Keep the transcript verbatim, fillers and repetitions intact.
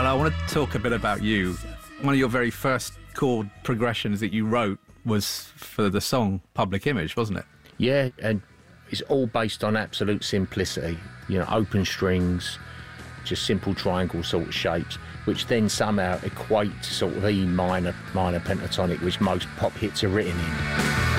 And I want to talk a bit about you. One of your very first chord progressions that you wrote was for the song Public Image, wasn't it? Yeah, and it's all based on absolute simplicity. You know, open strings, just simple triangle sort of shapes, which then somehow equate to sort of E minor, minor pentatonic, which most pop hits are written in.